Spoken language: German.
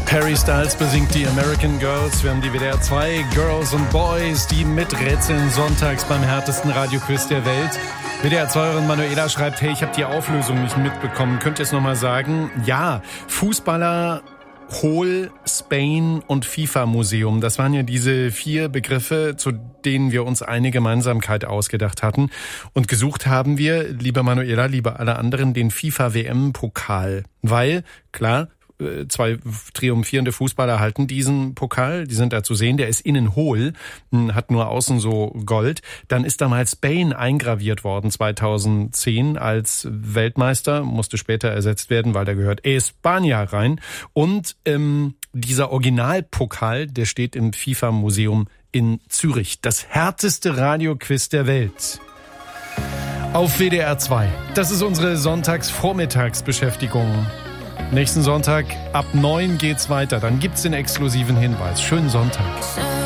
Harry Styles besingt die American Girls. Wir haben die WDR 2 Girls und Boys, die miträtseln sonntags beim härtesten Radioquiz der Welt. WDR 2-Hörerin Manuela schreibt, hey, ich habe die Auflösung nicht mitbekommen. Könnt ihr es nochmal sagen? Ja, Fußballer, Hol, Spain und FIFA-Museum. Das waren ja diese 4 Begriffe, zu denen wir uns eine Gemeinsamkeit ausgedacht hatten. Und gesucht haben wir, liebe Manuela, liebe alle anderen, den FIFA-WM-Pokal. Weil, klar, 2 triumphierende Fußballer halten diesen Pokal, die sind da zu sehen, der ist innen hohl, hat nur außen so Gold. Dann ist da mal Spain eingraviert worden 2010 als Weltmeister, musste später ersetzt werden, weil da gehört España rein. Und dieser Originalpokal, der steht im FIFA-Museum in Zürich. Das härteste Radioquiz der Welt. Auf WDR 2. Das ist unsere Sonntagsvormittagsbeschäftigung. Nächsten Sonntag ab 9 geht's weiter. Dann gibt's den exklusiven Hinweis. Schönen Sonntag.